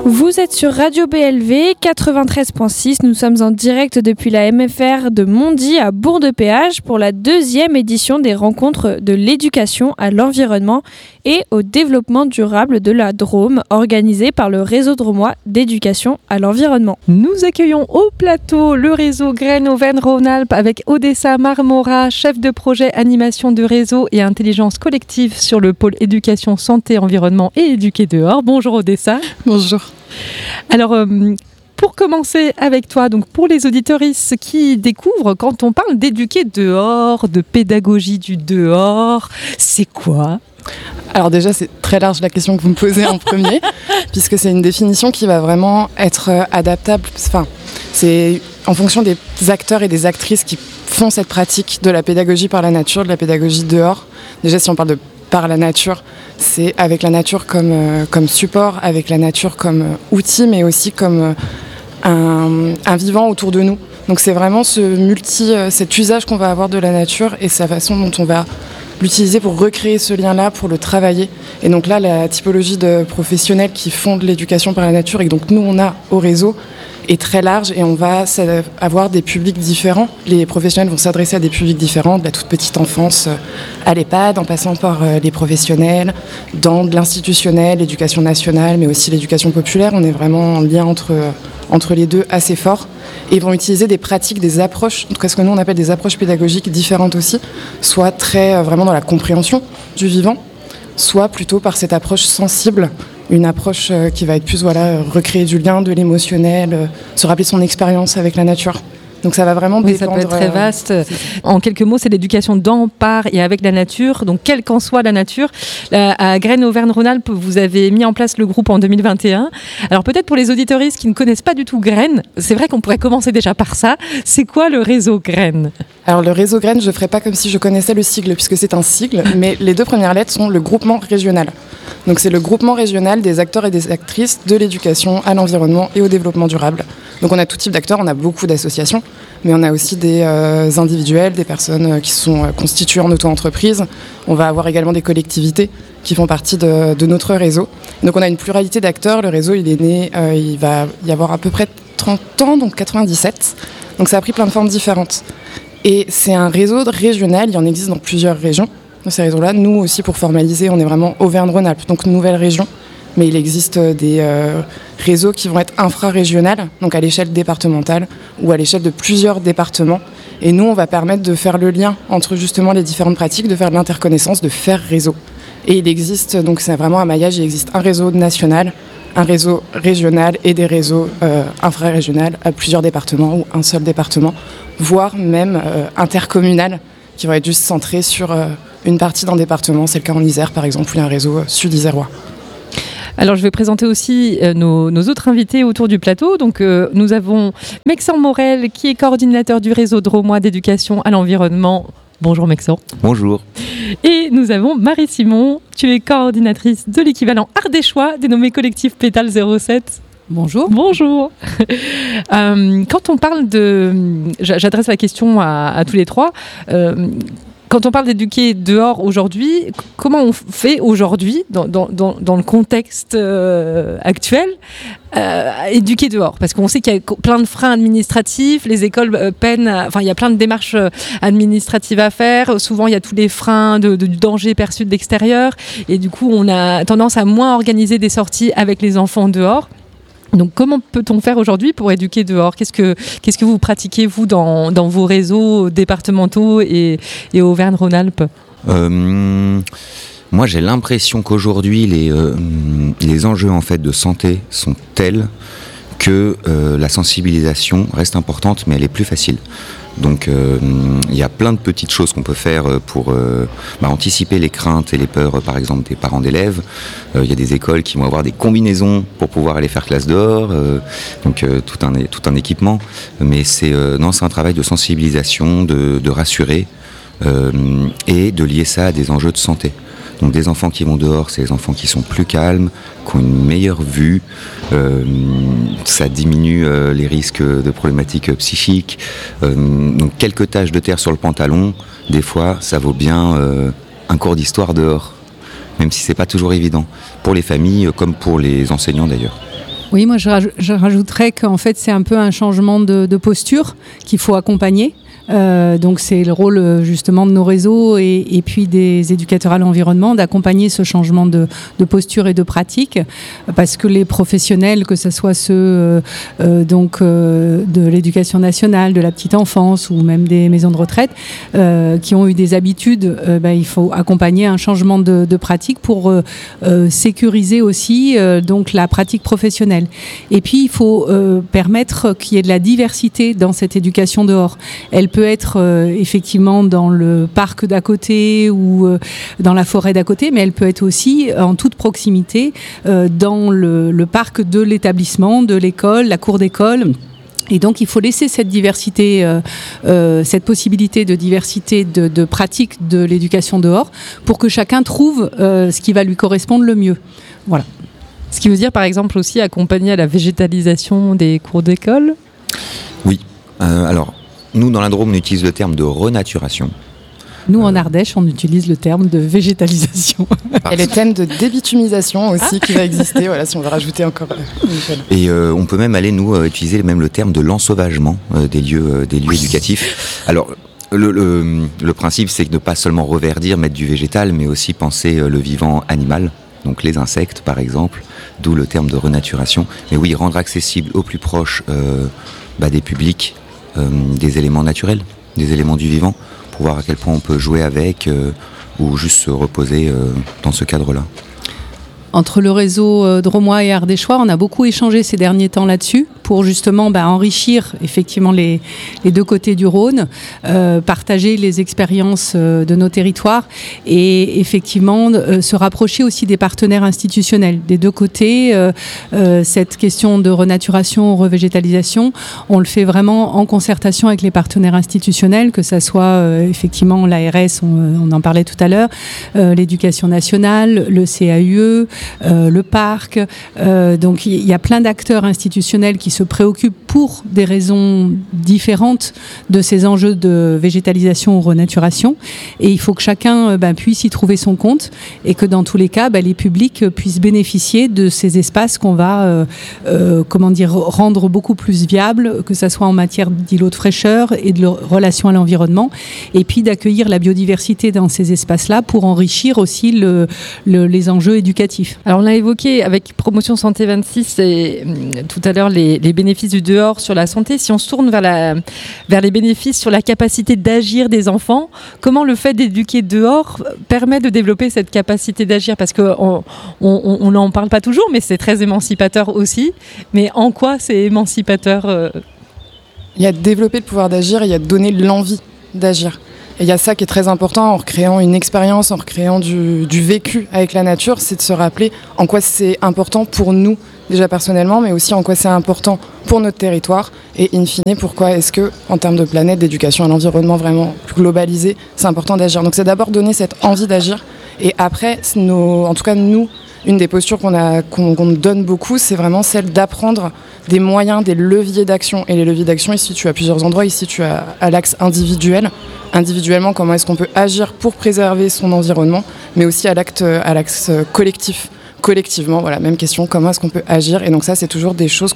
Vous êtes sur Radio BLV 93.6, nous sommes en direct depuis la MFR de Mondy à Bourg-de-Péage pour la 2e édition des rencontres de l'éducation à l'environnement et au développement durable de la Drôme, organisée par le réseau drômois d'éducation à l'environnement. Nous accueillons au plateau le réseau Graines Auvergne-Rhône-Alpes avec Odessa Marmora, chef de projet animation de réseau et intelligence collective sur le pôle éducation, santé, environnement et éduquer dehors. Bonjour Odessa. Bonjour. Alors, pour commencer avec toi, donc pour les auditeuristes qui découvrent, quand on parle d'éduquer dehors, de pédagogie du dehors, c'est quoi ? Alors déjà, c'est très large la question que vous me posez en premier, puisque c'est une définition qui va vraiment être adaptable. Enfin, c'est en fonction des acteurs et des actrices qui font cette pratique de la pédagogie par la nature, de la pédagogie dehors. Déjà, si on parle de par la nature, c'est avec la nature comme support, avec la nature comme outil, mais aussi comme un vivant autour de nous. Donc c'est vraiment cet usage qu'on va avoir de la nature et sa façon dont on va l'utiliser pour recréer ce lien-là, pour le travailler. Et donc là, la typologie de professionnels qui font de l'éducation par la nature et que donc nous, on a au réseau, est très large et on va avoir des publics différents. Les professionnels vont s'adresser à des publics différents, de la toute petite enfance à l'EHPAD, en passant par les professionnels, dans de l'institutionnel, l'éducation nationale, mais aussi l'éducation populaire. On est vraiment en lien entre les deux assez fort. Et ils vont utiliser des pratiques, des approches, en tout cas ce que nous on appelle des approches pédagogiques différentes aussi, soit très vraiment dans la compréhension du vivant, soit plutôt par cette approche sensible, une approche qui va être plus recréer du lien, de l'émotionnel, se rappeler son expérience avec la nature. Donc ça va vraiment dépendre. Ça peut être très vaste. En quelques mots, c'est l'éducation dans, par et avec la nature. Donc quelle qu'en soit la nature. À Graines Auvergne-Rhône-Alpes, vous avez mis en place le groupe en 2021. Alors peut-être pour les auditeuristes qui ne connaissent pas du tout Graines, c'est vrai qu'on pourrait commencer déjà par ça. C'est quoi le réseau Graines ? Alors le réseau Graines, je ne ferai pas comme si je connaissais le sigle, puisque c'est un sigle, mais les 2 premières lettres sont le groupement régional. Donc c'est le groupement régional des acteurs et des actrices de l'éducation à l'environnement et au développement durable. Donc on a tout type d'acteurs, on a beaucoup d'associations, mais on a aussi des individuels, des personnes qui sont constituées en auto-entreprise. On va avoir également des collectivités qui font partie de notre réseau. Donc on a une pluralité d'acteurs. Le réseau, il est né, il va y avoir à peu près 30 ans, donc 97. Donc ça a pris plein de formes différentes. Et c'est un réseau régional, il y en existe dans plusieurs régions. Dans ces réseaux-là, nous aussi, pour formaliser, on est vraiment Auvergne-Rhône-Alpes, donc nouvelle région. Mais il existe des réseaux qui vont être infrarégionales, donc à l'échelle départementale ou à l'échelle de plusieurs départements. Et nous, on va permettre de faire le lien entre justement les différentes pratiques, de faire de l'interconnaissance, de faire réseau. Et il existe, donc c'est vraiment un maillage, il existe un réseau national, un réseau régional et des réseaux infrarégionaux à plusieurs départements ou un seul département, voire même intercommunal, qui vont être juste centrés sur une partie d'un département. C'est le cas en Isère, par exemple, où il y a un réseau sud-isérois. Alors, je vais présenter aussi nos autres invités autour du plateau. Donc, nous avons Mexan Morel, qui est coordinateur du réseau drômois d'éducation à l'environnement. Bonjour Mexan. Bonjour. Et nous avons Marie Simon, tu es coordinatrice de l'équivalent ardéchois dénommé Collectif Pétale 07. Bonjour. Bonjour. Quand on parle j'adresse la question à tous les trois. Quand on parle d'éduquer dehors aujourd'hui, comment on fait aujourd'hui, dans le contexte actuel, éduquer dehors ? Parce qu'on sait qu'il y a plein de freins administratifs, les écoles peinent, il y a plein de démarches administratives à faire. Souvent, il y a tous les freins du danger perçu de l'extérieur. Et du coup, on a tendance à moins organiser des sorties avec les enfants dehors. Donc, comment peut-on faire aujourd'hui pour éduquer dehors ? Qu'est-ce que vous pratiquez, vous, dans vos réseaux départementaux et Auvergne-Rhône-Alpes ? Moi, j'ai l'impression qu'aujourd'hui, les enjeux en fait, de santé sont tels que la sensibilisation reste importante, mais elle est plus facile. Donc il y a plein de petites choses qu'on peut faire pour anticiper les craintes et les peurs, par exemple, des parents d'élèves. Il y a des écoles qui vont avoir des combinaisons pour pouvoir aller faire classe dehors, donc tout un équipement. Mais c'est un travail de sensibilisation, de rassurer et de lier ça à des enjeux de santé. Donc des enfants qui vont dehors, c'est des enfants qui sont plus calmes, qui ont une meilleure vue, ça diminue les risques de problématiques psychiques. Donc quelques taches de terre sur le pantalon, des fois ça vaut bien un cours d'histoire dehors, même si c'est pas toujours évident, pour les familles comme pour les enseignants d'ailleurs. Oui, moi je rajouterais qu'en fait c'est un peu un changement de posture qu'il faut accompagner. Donc c'est le rôle justement de nos réseaux et puis des éducateurs à l'environnement d'accompagner ce changement de posture et de pratique, parce que les professionnels, que ce soit ceux de l'éducation nationale, de la petite enfance ou même des maisons de retraite qui ont eu des habitudes, il faut accompagner un changement de pratique pour sécuriser aussi donc la pratique professionnelle. Et puis il faut permettre qu'il y ait de la diversité dans cette éducation dehors. Elle peut être effectivement dans le parc d'à côté ou dans la forêt d'à côté, mais elle peut être aussi en toute proximité dans le parc de l'établissement, de l'école, la cour d'école. Et donc il faut laisser cette diversité, cette possibilité de diversité de pratique de l'éducation dehors pour que chacun trouve ce qui va lui correspondre le mieux. Voilà. Ce qui veut dire par exemple aussi accompagner à la végétalisation des cours d'école ? Oui. Alors, nous, dans la Drôme, on utilise le terme de renaturation. Nous, en Ardèche, on utilise le terme de végétalisation. Et le thème de débitumisation aussi qui va exister, voilà, si on veut rajouter encore Et on peut même aller, nous, utiliser même le terme de l'ensauvagement des lieux éducatifs. Alors, le principe, c'est de ne pas seulement reverdir, mettre du végétal, mais aussi penser le vivant animal, donc les insectes, par exemple, d'où le terme de renaturation. Mais oui, rendre accessible au plus proche des publics des éléments naturels, des éléments du vivant, pour voir à quel point on peut jouer avec ou juste se reposer dans ce cadre-là. Entre le réseau drômois et ardéchois, on a beaucoup échangé ces derniers temps là-dessus pour justement enrichir effectivement les deux côtés du Rhône, partager les expériences de nos territoires et effectivement se rapprocher aussi des partenaires institutionnels. Des deux côtés, cette question de renaturation, revégétalisation, on le fait vraiment en concertation avec les partenaires institutionnels, que ça soit effectivement l'ARS, on en parlait tout à l'heure, l'éducation nationale, le CAUE, le parc. Donc il y a plein d'acteurs institutionnels qui se préoccupent pour des raisons différentes de ces enjeux de végétalisation ou renaturation. Et il faut que chacun puisse y trouver son compte et que dans tous les cas, les publics puissent bénéficier de ces espaces qu'on va rendre beaucoup plus viables, que ce soit en matière d'îlots de fraîcheur et de relation à l'environnement, et puis d'accueillir la biodiversité dans ces espaces-là pour enrichir aussi les enjeux éducatifs. Alors on l'a évoqué avec Promotion Santé 26 et tout à l'heure les bénéfices du dehors sur la santé. Si on se tourne vers les bénéfices sur la capacité d'agir des enfants, comment le fait d'éduquer dehors permet de développer cette capacité d'agir ? Parce qu'on n'en parle pas toujours, mais c'est très émancipateur aussi. Mais en quoi c'est émancipateur ? Il y a développer le pouvoir d'agir et il y a donner l'envie d'agir. Et il y a ça qui est très important en recréant une expérience, en recréant du vécu avec la nature, c'est de se rappeler en quoi c'est important pour nous, déjà personnellement, mais aussi en quoi c'est important pour notre territoire. Et in fine, pourquoi est-ce que, en termes de planète, d'éducation à l'environnement vraiment plus globalisé, c'est important d'agir. Donc c'est d'abord donner cette envie d'agir. Et après, en tout cas nous, une des postures qu'on donne beaucoup, c'est vraiment celle d'apprendre des moyens, des leviers d'action. Et les leviers d'action, ici, tu as plusieurs endroits. Ici, tu as à l'axe individuel. Individuellement, comment est-ce qu'on peut agir pour préserver son environnement, mais aussi à l'axe collectif. Collectivement, voilà, même question, comment est-ce qu'on peut agir ? Et donc ça, c'est toujours des choses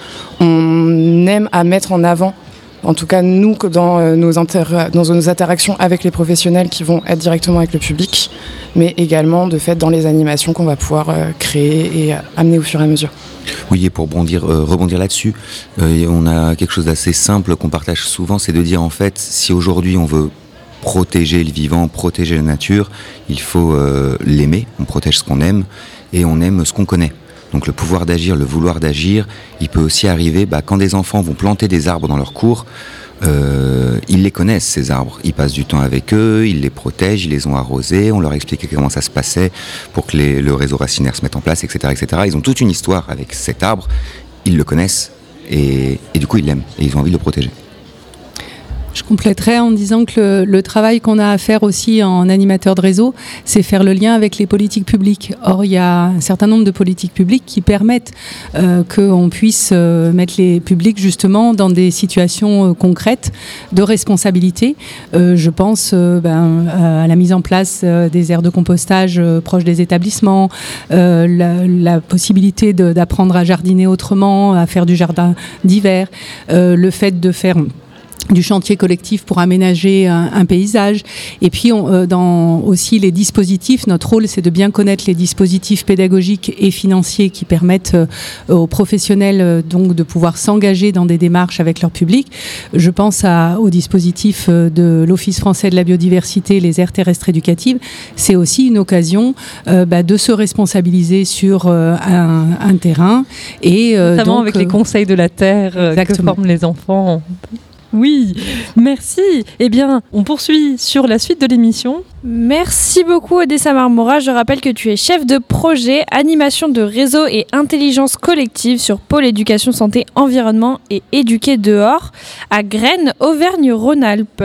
qu'on aime à mettre en avant. En tout cas, nous, dans nos interactions avec les professionnels qui vont être directement avec le public, mais également, de fait, dans les animations qu'on va pouvoir créer et amener au fur et à mesure. Oui, et pour rebondir là-dessus, on a quelque chose d'assez simple qu'on partage souvent, c'est de dire, en fait, si aujourd'hui on veut protéger le vivant, protéger la nature, il faut l'aimer, on protège ce qu'on aime, et on aime ce qu'on connaît. Donc le pouvoir d'agir, le vouloir d'agir, il peut aussi arriver quand des enfants vont planter des arbres dans leur cours, ils les connaissent ces arbres, ils passent du temps avec eux, ils les protègent, ils les ont arrosés, on leur explique comment ça se passait pour que le réseau racinaire se mette en place, etc., etc. Ils ont toute une histoire avec cet arbre, ils le connaissent et du coup ils l'aiment et ils ont envie de le protéger. Je compléterais en disant que le travail qu'on a à faire aussi en animateur de réseau, c'est faire le lien avec les politiques publiques. Or, il y a un certain nombre de politiques publiques qui permettent qu'on puisse mettre les publics justement dans des situations concrètes de responsabilité. Je pense à la mise en place des aires de compostage proches des établissements, la possibilité d'apprendre à jardiner autrement, à faire du jardin d'hiver, le fait de faire du chantier collectif pour aménager un paysage. Et puis, dans aussi les dispositifs, notre rôle, c'est de bien connaître les dispositifs pédagogiques et financiers qui permettent aux professionnels donc de pouvoir s'engager dans des démarches avec leur public. Je pense au dispositif de l'Office français de la biodiversité, les aires terrestres éducatives. C'est aussi une occasion de se responsabiliser sur un terrain. Et, notamment avec les conseils de la terre que forment les enfants. Oui, merci. Eh bien, on poursuit sur la suite de l'émission. Merci beaucoup Odessa Marmora. Je rappelle que tu es chef de projet, animation de réseau et intelligence collective sur Pôle éducation, santé, environnement et éduquer dehors à Graines, Auvergne-Rhône-Alpes.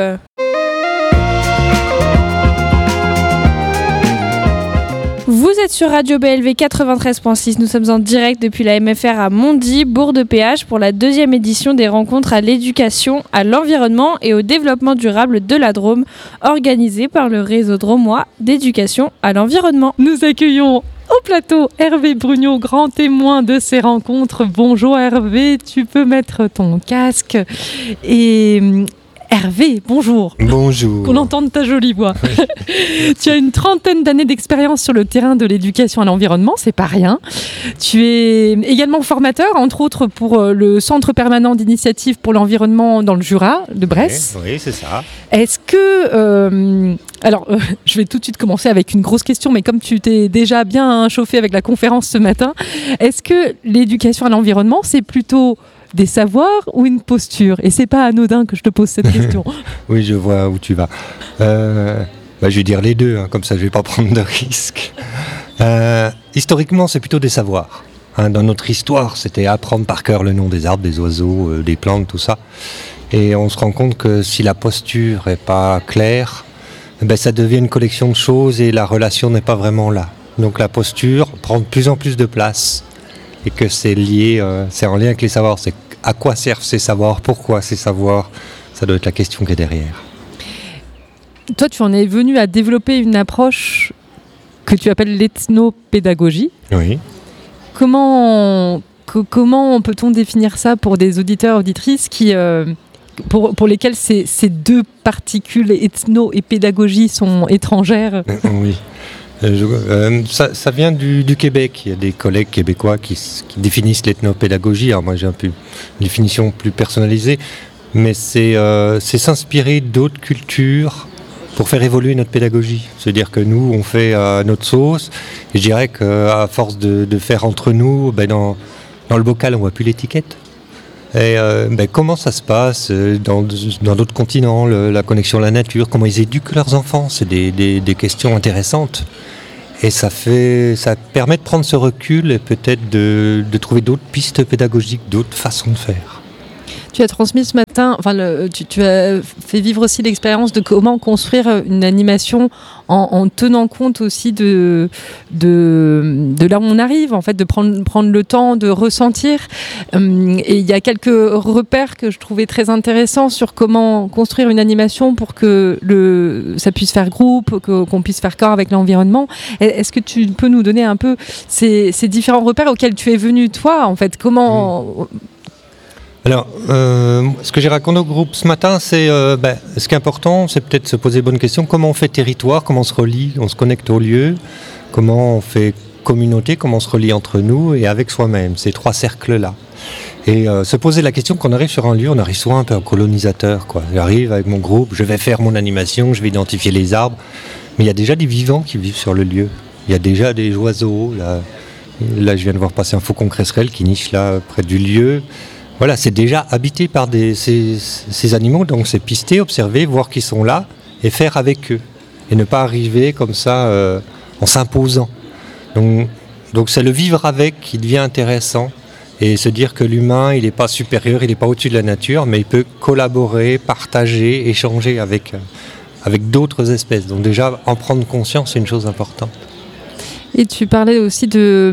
Vous êtes sur Radio BLV 93.6, nous sommes en direct depuis la MFR à Mondy, bourg de péage, pour la 2e édition des rencontres à l'éducation, à l'environnement et au développement durable de la Drôme, organisée par le réseau drômois d'éducation à l'environnement. Nous accueillons au plateau Hervé Brugnot, grand témoin de ces rencontres. Bonjour Hervé, tu peux mettre ton casque et... Hervé, bonjour. Bonjour. Qu'on entende ta jolie voix. Tu as une 30aine d'années d'expérience sur le terrain de l'éducation à l'environnement, c'est pas rien. Tu es également formateur, entre autres pour le Centre permanent d'initiative pour l'environnement dans le Jura de Bresse. Oui, c'est ça. Est-ce que... je vais tout de suite commencer avec une grosse question, mais comme tu t'es déjà bien chauffé avec la conférence ce matin, est-ce que l'éducation à l'environnement, c'est plutôt des savoirs ou une posture? Et c'est pas anodin que je te pose cette question. Oui, je vois où tu vas. Je vais dire les deux, comme ça je vais pas prendre de risques. Historiquement, c'est plutôt des savoirs. Dans notre histoire, c'était apprendre par cœur le nom des arbres, des oiseaux, des plantes, tout ça. Et on se rend compte que si la posture est pas claire, ça devient une collection de choses et la relation n'est pas vraiment là. Donc la posture prend de plus en plus de place. Et que c'est lié, c'est en lien avec les savoirs. C'est à quoi servent ces savoirs, pourquoi ces savoirs, ça doit être la question qui est derrière. Toi, tu en es venu à développer une approche que tu appelles l'ethnopédagogie. Oui. Comment peut-on définir ça pour des auditeurs, auditrices qui, pour lesquels ces deux particules, ethno et pédagogie, sont étrangères? Oui. Ça vient du Québec. Il y a des collègues québécois qui définissent l'ethnopédagogie. Alors moi j'ai un peu une définition plus personnalisée, mais c'est s'inspirer d'autres cultures pour faire évoluer notre pédagogie. C'est-à-dire que nous on fait notre sauce, et je dirais qu'à force de faire entre nous, dans le bocal on voit plus l'étiquette. Et comment ça se passe dans d'autres continents, la connexion à la nature, comment ils éduquent leurs enfants, c'est des questions intéressantes. Et ça permet de prendre ce recul et peut-être de trouver d'autres pistes pédagogiques, d'autres façons de faire. Tu as transmis ce matin, tu as fait vivre aussi l'expérience de comment construire une animation en tenant compte aussi de là où on arrive, en fait, de prendre le temps de ressentir. Et il y a quelques repères que je trouvais très intéressants sur comment construire une animation pour que ça puisse faire groupe, qu'on puisse faire corps avec l'environnement. Est-ce que tu peux nous donner un peu ces différents repères auxquels tu es venu, toi, en fait? Comment... Alors, ce que j'ai raconté au groupe ce matin, c'est ce qui est important, c'est peut-être se poser les bonnes questions. Comment on fait territoire, comment on se relie, on se connecte au lieu, comment on fait communauté, comment on se relie entre nous et avec soi-même, ces trois cercles-là. Et se poser la question, quand on arrive sur un lieu, on arrive souvent un peu en colonisateur, quoi. J'arrive avec mon groupe, je vais faire mon animation, je vais identifier les arbres, mais il y a déjà des vivants qui vivent sur le lieu. Il y a déjà des oiseaux, là je viens de voir passer un faucon cresserelle qui niche là près du lieu. Voilà, c'est déjà habité par ces animaux, donc c'est pister, observer, voir qu'ils sont là et faire avec eux. Et ne pas arriver comme ça en s'imposant. Donc c'est le vivre avec qui devient intéressant et se dire que l'humain, il n'est pas supérieur, il n'est pas au-dessus de la nature, mais il peut collaborer, partager, échanger avec d'autres espèces. Donc déjà, en prendre conscience, c'est une chose importante. Et tu parlais aussi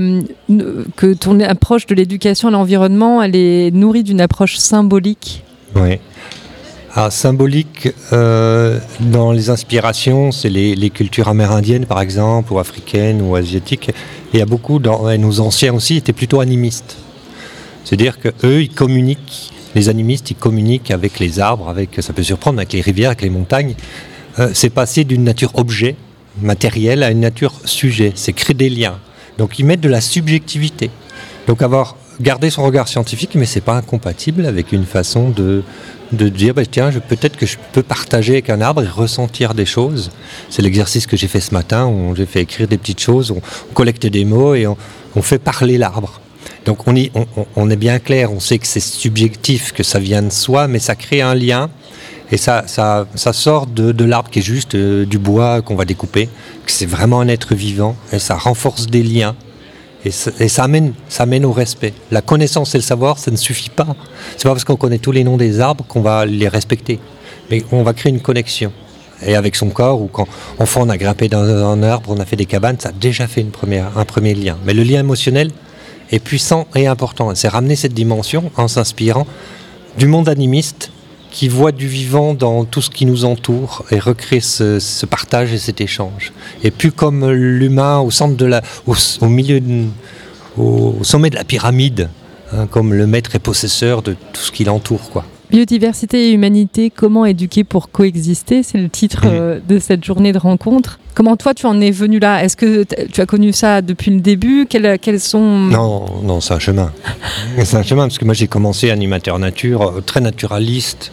que ton approche de l'éducation à l'environnement, elle est nourrie d'une approche symbolique. Oui. Alors, symbolique, dans les inspirations, c'est les cultures amérindiennes, par exemple, ou africaines, ou asiatiques. Et il y a beaucoup, et nos anciens aussi, étaient plutôt animistes. C'est-à-dire qu'eux, ils communiquent, les animistes, ils communiquent avec les arbres, ça peut surprendre, avec les rivières, avec les montagnes. C'est passer d'une nature objet, matérielle, à une nature sujet. C'est créer des liens. Donc ils mettent de la subjectivité. Donc garder son regard scientifique, mais c'est pas incompatible avec une façon de dire, tiens, peut-être que je peux partager avec un arbre et ressentir des choses. C'est l'exercice que j'ai fait ce matin, où j'ai fait écrire des petites choses, on collecte des mots et on fait parler l'arbre. Donc on est bien clair, on sait que c'est subjectif, que ça vient de soi, mais ça crée un lien. Et ça sort de l'arbre qui est juste du bois qu'on va découper, que c'est vraiment un être vivant, et ça renforce des liens. Et ça amène au respect. La connaissance et le savoir, ça ne suffit pas. C'est pas parce qu'on connaît tous les noms des arbres qu'on va les respecter. Mais on va créer une connexion. Et avec son corps, ou quand enfant on a grimpé dans un arbre, on a fait des cabanes, ça a déjà fait un premier lien. Mais le lien émotionnel est puissant et important. C'est ramener cette dimension en s'inspirant du monde animiste qui voit du vivant dans tout ce qui nous entoure et recréer ce partage et cet échange. Et plus comme l'humain au centre au milieu, au sommet de la pyramide, comme le maître et possesseur de tout ce qui l'entoure, quoi. Biodiversité et humanité, comment éduquer pour coexister ? C'est le titre de cette journée de rencontre. Comment toi, tu en es venu là ? Est-ce que tu as connu ça depuis le début ? Quels sont... Non, c'est un chemin. C'est un chemin, parce que moi j'ai commencé animateur nature, très naturaliste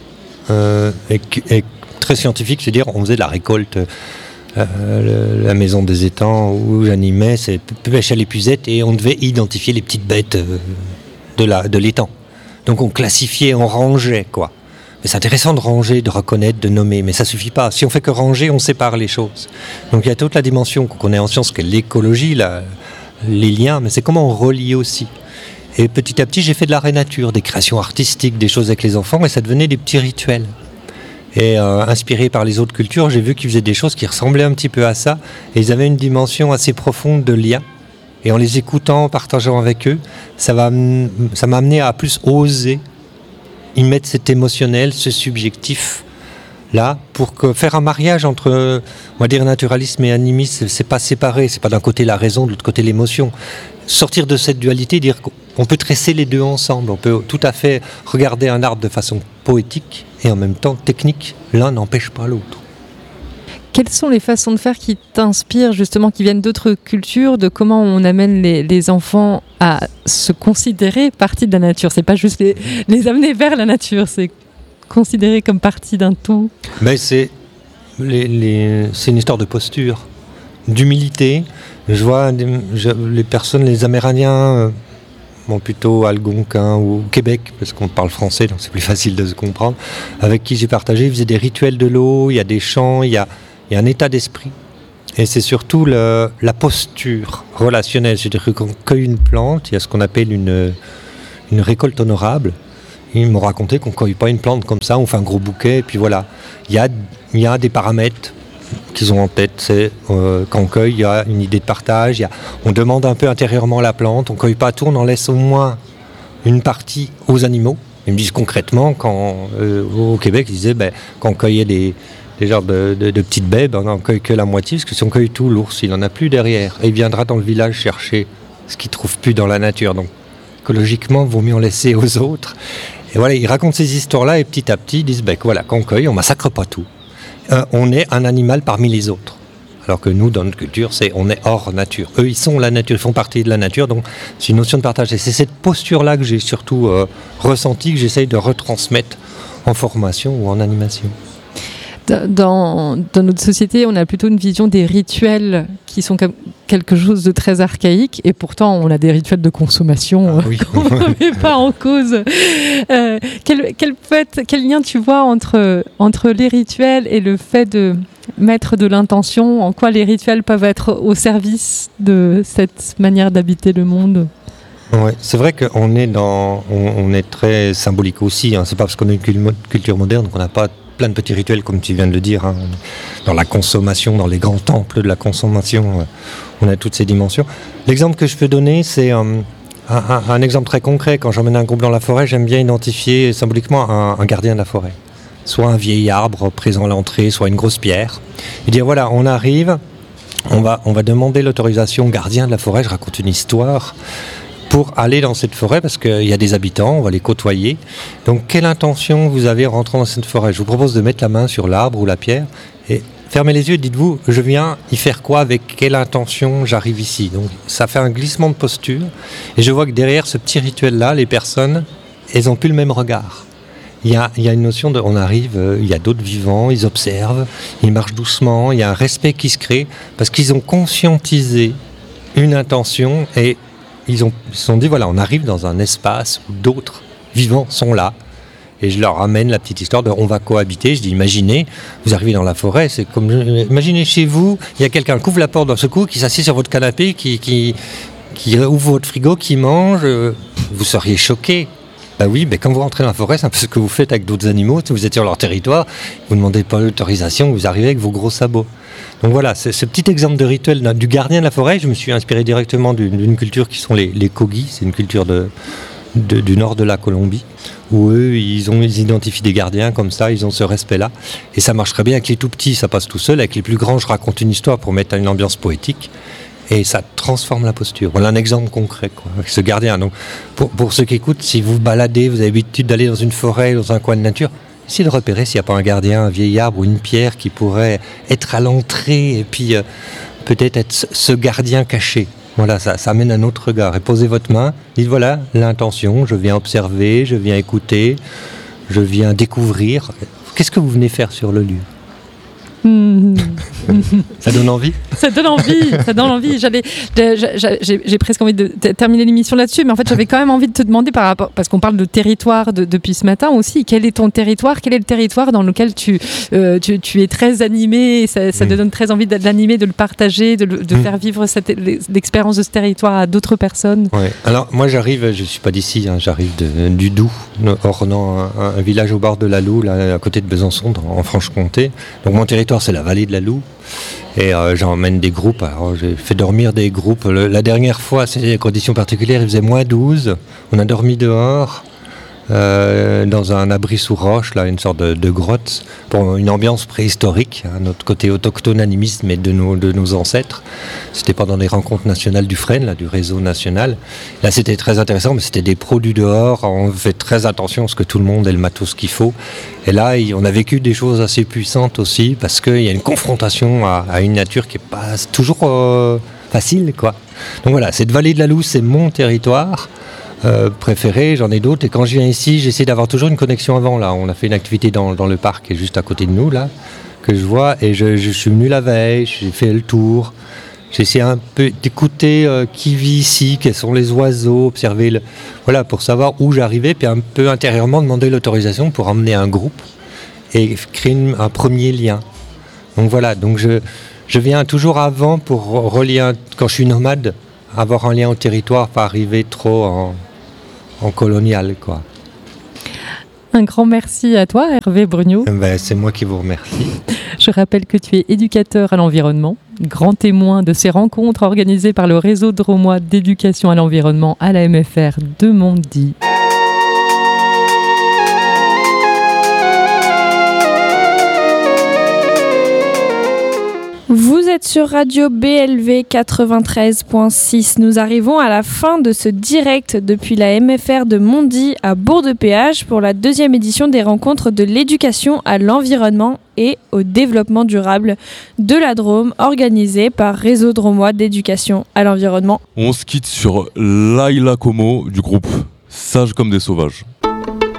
et très scientifique, c'est-à-dire on faisait de la récolte. La maison des étangs où j'animais, c'est pêche à l'épuisette et on devait identifier les petites bêtes de l'étang. Donc on classifiait, on rangeait, quoi. Mais c'est intéressant de ranger, de reconnaître, de nommer, mais ça suffit pas. Si on fait que ranger, on sépare les choses. Donc il y a toute la dimension qu'on connaît en science, que l'écologie, les liens, mais c'est comment on relie aussi. Et petit à petit, j'ai fait de l'art et nature, des créations artistiques, des choses avec les enfants, et ça devenait des petits rituels. Et inspiré par les autres cultures, j'ai vu qu'ils faisaient des choses qui ressemblaient un petit peu à ça, et ils avaient une dimension assez profonde de lien. Et en les écoutant, en partageant avec eux, ça m'a amené à plus oser y mettre cet émotionnel, ce subjectif-là, pour faire un mariage entre, on va dire, naturalisme et animisme. C'est pas séparé, c'est pas d'un côté la raison, de l'autre côté l'émotion. Sortir de cette dualité, dire qu'on peut tresser les deux ensemble, on peut tout à fait regarder un arbre de façon poétique et en même temps technique. L'un n'empêche pas l'autre. Quelles sont les façons de faire qui t'inspirent, justement, qui viennent d'autres cultures, de comment on amène les enfants à se considérer partie de la nature ? C'est pas juste les amener vers la nature, c'est considérer comme partie d'un tout. Mais c'est une histoire de posture, d'humilité. Je vois les personnes, les Amérindiens, plutôt algonquins ou au Québec, parce qu'on parle français, donc c'est plus facile de se comprendre, avec qui j'ai partagé, ils faisaient des rituels de l'eau, il y a des chants, il y a un état d'esprit. Et c'est surtout la posture relationnelle. C'est-à-dire que quand on cueille une plante, il y a ce qu'on appelle une récolte honorable. Ils m'ont raconté qu'on ne cueille pas une plante comme ça, on fait un gros bouquet, et puis voilà. Il y a des paramètres qu'ils ont en tête. C'est, quand on cueille, il y a une idée de partage. On demande un peu intérieurement la plante. On ne cueille pas tout, on en laisse au moins une partie aux animaux. Ils me disent concrètement, au Québec, ils disaient quand on cueillait des genres de petites baies, on n'en cueille que la moitié, parce que si on cueille tout, l'ours, il n'en a plus derrière. Et il viendra dans le village chercher ce qu'il ne trouve plus dans la nature. Donc, écologiquement, il vaut mieux en laisser aux autres. Et voilà, ils racontent ces histoires-là, et petit à petit, ils disent voilà, quand on cueille, on ne massacre pas tout. On est un animal parmi les autres. Alors que nous, dans notre culture, on est hors nature. Eux, ils sont la nature, ils font partie de la nature, donc c'est une notion de partage. Et c'est cette posture-là que j'ai surtout ressentie, que j'essaye de retransmettre en formation ou en animation. Dans notre société, on a plutôt une vision des rituels qui sont comme quelque chose de très archaïque, et pourtant on a des rituels de consommation qu'on ne remet pas en cause. Quel lien tu vois entre les rituels et le fait de mettre de l'intention ? En quoi les rituels peuvent être au service de cette manière d'habiter le monde ? Ouais, c'est vrai qu'on est on est très symbolique aussi. C'est pas parce qu'on a une culture moderne qu'on n'a pas plein de petits rituels, comme tu viens de le dire. Dans la consommation, dans les grands temples de la consommation, on a toutes ces dimensions. L'exemple que je peux donner, c'est un exemple très concret. Quand j'emmène un groupe dans la forêt, j'aime bien identifier symboliquement un gardien de la forêt. Soit un vieil arbre présent à l'entrée, soit une grosse pierre. Et dire voilà, on arrive, on va demander l'autorisation au gardien de la forêt. Je raconte une histoire pour aller dans cette forêt parce qu'il y a des habitants, on va les côtoyer. Donc quelle intention vous avez en rentrant dans cette forêt ? Je vous propose de mettre la main sur l'arbre ou la pierre et fermez les yeux et dites-vous, je viens y faire quoi, avec quelle intention j'arrive ici ? Donc ça fait un glissement de posture et je vois que derrière ce petit rituel-là, les personnes, elles n'ont plus le même regard. Il y a une notion de, on arrive, il y a d'autres vivants, ils observent, ils marchent doucement, il y a un respect qui se crée parce qu'ils ont conscientisé une intention et ils se sont dit, voilà, on arrive dans un espace où d'autres vivants sont là. Et je leur ramène la petite histoire de on va cohabiter. Je dis, imaginez, vous arrivez dans la forêt, c'est comme, imaginez chez vous, il y a quelqu'un qui ouvre la porte d'un secours, qui s'assied sur votre canapé, qui ouvre votre frigo, qui mange, vous seriez choqués. Ben oui, mais quand vous rentrez dans la forêt, c'est un peu ce que vous faites avec d'autres animaux. Vous êtes sur leur territoire, vous ne demandez pas l'autorisation, vous arrivez avec vos gros sabots. Donc voilà, c'est ce petit exemple de rituel du gardien de la forêt. Je me suis inspiré directement d'une culture qui sont les Kogi. C'est une culture du nord de la Colombie, où eux, ils identifient des gardiens comme ça, ils ont ce respect-là. Et ça marche très bien avec les tout petits, ça passe tout seul. Avec les plus grands, je raconte une histoire pour mettre une ambiance poétique. Et ça transforme la posture. Voilà un exemple concret, quoi, avec ce gardien. Donc, pour ceux qui écoutent, si vous baladez, vous avez l'habitude d'aller dans une forêt, dans un coin de nature, essayez de repérer s'il n'y a pas un gardien, un vieil arbre ou une pierre qui pourrait être à l'entrée et puis peut-être être ce gardien caché. Voilà, ça amène un autre regard. Et posez votre main, dites voilà l'intention, je viens observer, je viens écouter, je viens découvrir. Qu'est-ce que vous venez faire sur le lieu ? Ça donne envie. Ça donne envie. J'ai presque envie de terminer l'émission là-dessus, mais en fait j'avais quand même envie de te demander par rapport, parce qu'on parle de territoire depuis ce matin aussi, quel est ton territoire, quel est le territoire dans lequel tu es très animé, ça te donne très envie de l'animer, de le partager, de faire vivre l'expérience de ce territoire à d'autres personnes. Ouais. Alors moi je suis pas d'ici, j'arrive du Doubs, ornant un village au bord de la Loue, là, à côté de Besançon, en Franche-Comté. Donc mon territoire c'est la vallée de la Loue et j'emmène des groupes. Alors j'ai fait dormir des groupes. La dernière fois, c'est des conditions particulières, il faisait -12. On a dormi dehors dans un abri sous roche, là, une sorte de grotte, pour une ambiance préhistorique, notre côté autochtone animiste, mais de nos ancêtres. C'était pendant les rencontres nationales du FREN, là, du réseau national. Là, c'était très intéressant, mais c'était des pros du dehors. On fait très attention à ce que tout le monde ait le matos qu'il faut. Et là, on a vécu des choses assez puissantes aussi, parce qu'il y a une confrontation à une nature qui n'est pas toujours facile, quoi. Donc voilà, cette vallée de la Loue, c'est mon territoire préféré, j'en ai d'autres, et quand je viens ici, j'essaie d'avoir toujours une connexion avant. Là, on a fait une activité dans le parc qui est juste à côté de nous, là, que je vois, et je suis venu la veille, j'ai fait le tour, j'ai essayé un peu d'écouter qui vit ici, quels sont les oiseaux, observer voilà, pour savoir où j'arrivais, puis un peu intérieurement demander l'autorisation pour emmener un groupe et créer un premier lien. Donc voilà, donc je viens toujours avant pour relier, quand je suis nomade, avoir un lien au territoire, pas arriver trop en colonial, quoi. Un grand merci à toi, Hervé Brugnot. C'est moi qui vous remercie. Je rappelle que tu es éducateur à l'environnement, grand témoin de ces rencontres organisées par le réseau drômois d'éducation à l'environnement à la MFR de Mondy. Vous êtes sur Radio BLV 93.6. Nous arrivons à la fin de ce direct depuis la MFR de Mondy à Bourg-de-Péage pour la 2e édition des rencontres de l'éducation à l'environnement et au développement durable de la Drôme, organisée par Réseau Drômois d'éducation à l'environnement. On se quitte sur Laila Como du groupe Sages comme des sauvages.